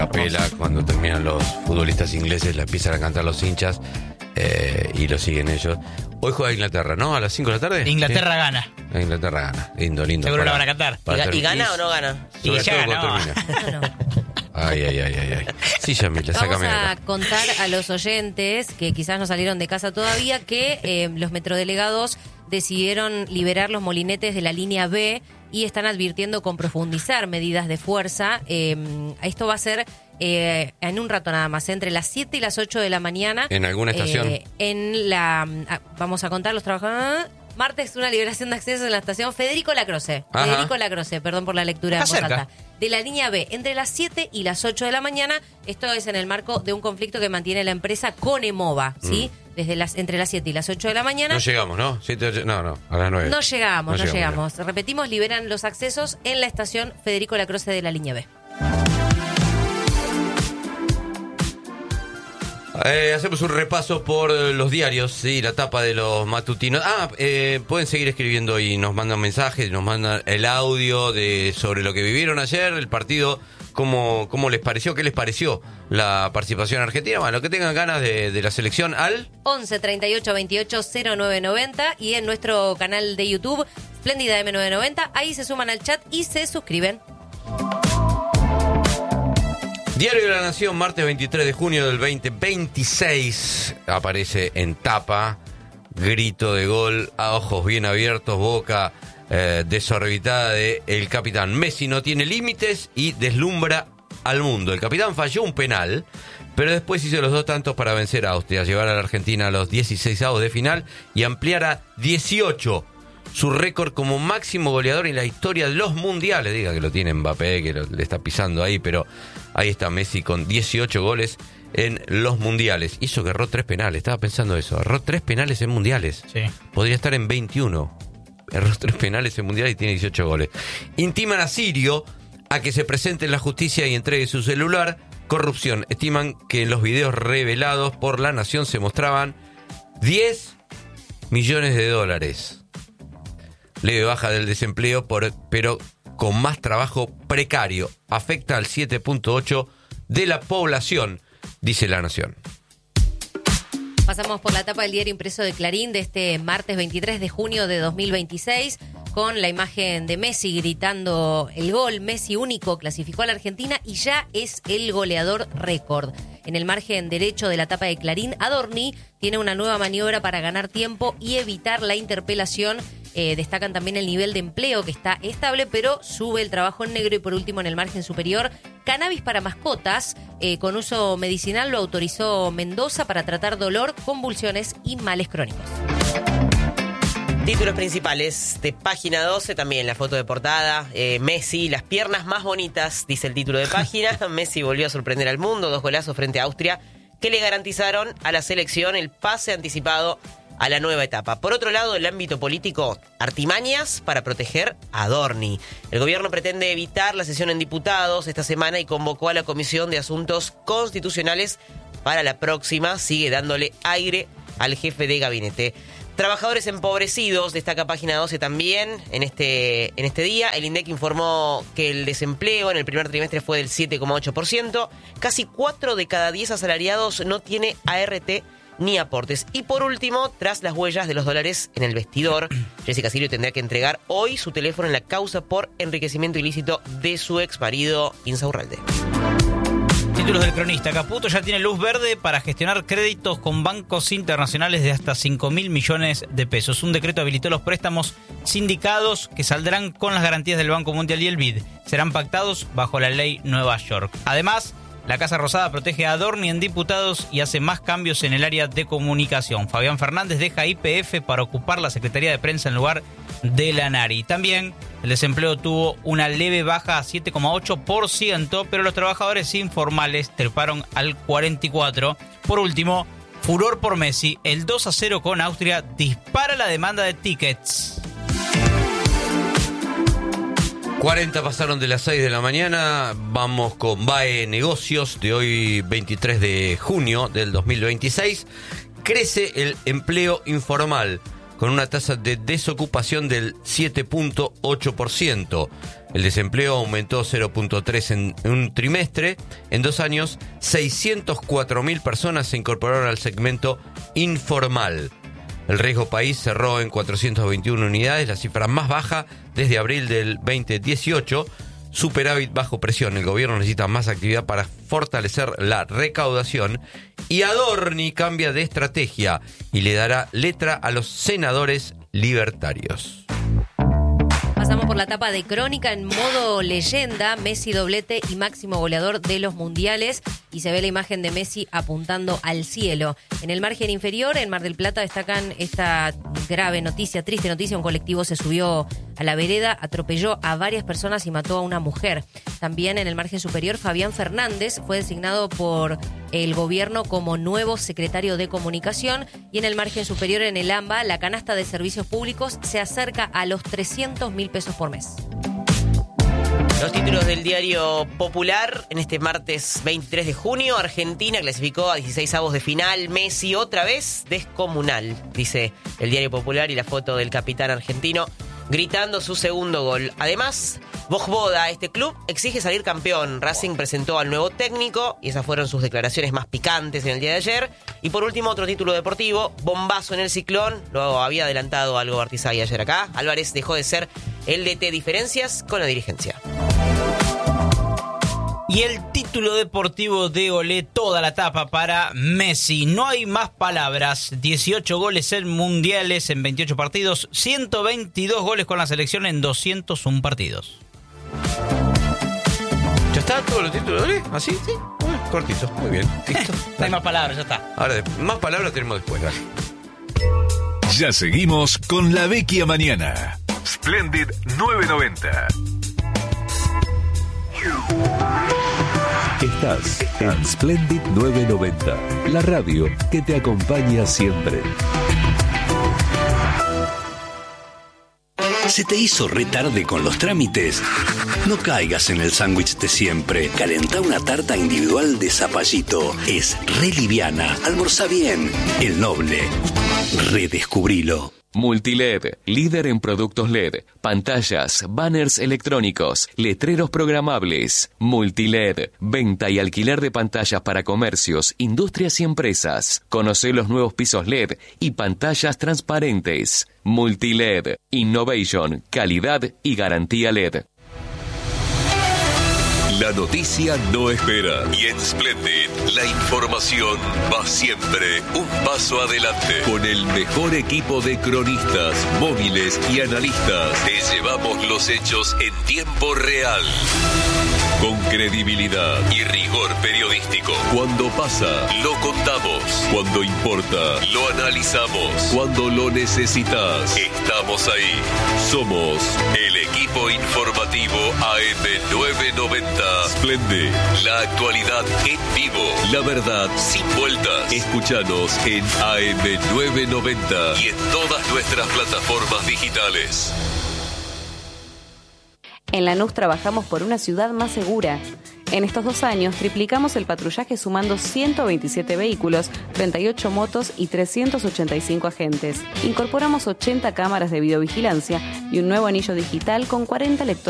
Capela, cuando terminan los futbolistas ingleses, la empiezan a cantar los hinchas y lo siguen ellos. Hoy juega Inglaterra, ¿no? A las 5 de la tarde. Inglaterra gana. Inglaterra gana. Lindo. Seguro la van a cantar. ¿Y gana o no gana? Y ya ganó. Ay. Sí, Yamila, sácame Vamos a acá. contar a los oyentes que quizás no salieron de casa todavía que los metrodelegados decidieron liberar los molinetes de la línea B y están advirtiendo con profundizar medidas de fuerza. Esto va a ser en un rato nada más, entre las 7 y las 8 de la mañana. ¿En alguna estación? Vamos a contar los trabajadores. Martes, una liberación de acceso en la estación Federico Lacroze. Ajá. Federico Lacroze, perdón por la lectura en Está voz cerca. alta. De la línea B, entre las 7 y las 8 de la mañana. Esto es en el marco de un conflicto que mantiene la empresa con Emova, ¿sí? Entre las 7 y las 8 de la mañana. No llegamos, ¿no? 7, 8, no, a las 9. No llegamos. No. Repetimos, liberan los accesos en la estación Federico Lacroze de la línea B. Hacemos un repaso por los diarios, sí, la tapa de los matutinos. Pueden seguir escribiendo y nos mandan mensajes, nos mandan el audio sobre lo que vivieron ayer, el partido, cómo les pareció, qué les pareció la participación argentina. Bueno, lo que tengan ganas de la selección al 11 38 28 0990 y en nuestro canal de YouTube, Splendida M990, ahí se suman al chat y se suscriben. Diario de la Nación, martes 23 de junio del 2026, aparece en tapa, grito de gol, a ojos bien abiertos, boca desorbitada de el capitán. Messi no tiene límites y deslumbra al mundo. El capitán falló un penal, pero después hizo los 2 tantos para vencer a Austria, llevar a la Argentina a los 16avos de final y ampliar a 18 su récord como máximo goleador en la historia de los mundiales. Diga que lo tiene Mbappé, que le está pisando ahí, pero ahí está Messi con 18 goles en los mundiales. Hizo que erró 3 penales, estaba pensando eso. Erró 3 penales en mundiales. Sí. Podría estar en 21. Erró 3 penales en mundiales y tiene 18 goles. Intiman a Sirio a que se presente en la justicia y entregue su celular. Corrupción. Estiman que en los videos revelados por La Nación se mostraban 10 millones de dólares. Leve baja del desempleo, pero con más trabajo precario. Afecta al 7.8% de la población, dice La Nación. Pasamos por la tapa del diario impreso de Clarín de este martes 23 de junio de 2026 con la imagen de Messi gritando el gol. Messi único clasificó a la Argentina y ya es el goleador récord. En el margen derecho de la tapa de Clarín, Adorni tiene una nueva maniobra para ganar tiempo y evitar la interpelación. Destacan también el nivel de empleo que está estable, pero sube el trabajo en negro. Y por último, en el margen superior, cannabis para mascotas con uso medicinal lo autorizó Mendoza para tratar dolor, convulsiones y males crónicos. Títulos principales de página 12, también la foto de portada. Messi, las piernas más bonitas, dice el título de página. Messi volvió a sorprender al mundo, 2 golazos frente a Austria, que le garantizaron a la selección el pase anticipado a la nueva etapa. Por otro lado, el ámbito político, artimañas para proteger a Adorni. El gobierno pretende evitar la sesión en diputados esta semana y convocó a la Comisión de Asuntos Constitucionales para la próxima. Sigue dándole aire al jefe de gabinete. Trabajadores empobrecidos, destaca página 12 también en este día. El INDEC informó que el desempleo en el primer trimestre fue del 7,8%. Casi 4 de cada 10 asalariados no tiene ART ni aportes. Y por último, tras las huellas de los dólares en el vestidor, Jessica Sirio tendrá que entregar hoy su teléfono en la causa por enriquecimiento ilícito de su exmarido Insaurralde. Títulos del cronista. Caputo ya tiene luz verde para gestionar créditos con bancos internacionales de hasta 5.000 millones de pesos. Un decreto habilitó los préstamos sindicados que saldrán con las garantías del Banco Mundial y el BID. Serán pactados bajo la ley Nueva York. Además, la Casa Rosada protege a Adorni en diputados y hace más cambios en el área de comunicación. Fabián Fernández deja YPF para ocupar la Secretaría de Prensa en lugar de Lanari. También el desempleo tuvo una leve baja a 7,8%, pero los trabajadores informales treparon al 44%. Por último, furor por Messi. El 2-0 con Austria dispara la demanda de tickets. 40 pasaron de las 6 de la mañana, vamos con BAE Negocios de hoy 23 de junio del 2026. Crece el empleo informal con una tasa de desocupación del 7.8%. El desempleo aumentó 0.3 en un trimestre. En 2 años, 604.000 personas se incorporaron al segmento informal. El riesgo país cerró en 421 unidades, la cifra más baja desde abril del 2018. Superávit bajo presión. El gobierno necesita más actividad para fortalecer la recaudación. Y Adorni cambia de estrategia y le dará letra a los senadores libertarios. Pasamos por la tapa de Crónica en modo leyenda, Messi doblete y máximo goleador de los mundiales, y se ve la imagen de Messi apuntando al cielo. En el margen inferior, en Mar del Plata, destacan esta grave noticia, triste noticia: un colectivo se subió a la vereda, atropelló a varias personas y mató a una mujer. También en el margen superior, Fabián Fernández fue designado por el gobierno como nuevo secretario de Comunicación, y en el margen superior, en el AMBA, la canasta de servicios públicos se acerca a los 300.000 pesos por mes. Los títulos del diario Popular en este martes 23 de junio. Argentina clasificó a 16avos de final. Messi otra vez descomunal, dice el diario Popular, y la foto del capitán argentino gritando su segundo gol. Además, Vojvoda, este club exige salir campeón. Racing presentó al nuevo técnico y esas fueron sus declaraciones más picantes en el día de ayer. Y por último, otro título deportivo: bombazo en el Ciclón. Lo había adelantado algo Bartizay ayer acá. Álvarez dejó de ser el DT. Diferencias con la dirigencia. Y el título deportivo de Olé, toda la tapa para Messi. No hay más palabras. 18 goles en mundiales en 28 partidos. 122 goles con la selección en 201 partidos. ¿Ya está todos los títulos de Olé? ¿Así? Sí. Cortito. Muy bien. Listo. No hay más palabras, ya está. Ahora, más palabras tenemos después. Dale. Ya seguimos con La Vecchia Mañana. Splendid 990. Estás en Splendid 990, la radio que te acompaña siempre. ¿Se te hizo re tarde con los trámites? No caigas en el sándwich de siempre. Calentá una tarta individual de zapallito. Es re liviana. Almorzá bien. El Noble. Redescubrilo. Multiled, líder en productos LED, pantallas, banners electrónicos, letreros programables. Multiled, venta y alquiler de pantallas para comercios, industrias y empresas. Conoce los nuevos pisos LED y pantallas transparentes. Multiled, innovation, calidad y garantía LED. La noticia no espera. Y en Splendid, la información va siempre un paso adelante. Con el mejor equipo de cronistas, móviles y analistas, te llevamos los hechos en tiempo real. Con credibilidad y rigor periodístico. Cuando pasa, lo contamos. Cuando importa, lo analizamos. Cuando lo necesitas, estamos ahí. Somos el equipo informativo AM990. Splendid, la actualidad en vivo. La verdad sin vueltas. Escúchanos en AM990 y en todas nuestras plataformas digitales. En Lanús trabajamos por una ciudad más segura. En estos 2 años triplicamos el patrullaje sumando 127 vehículos, 38 motos y 385 agentes. Incorporamos 80 cámaras de videovigilancia y un nuevo anillo digital con 40 lectores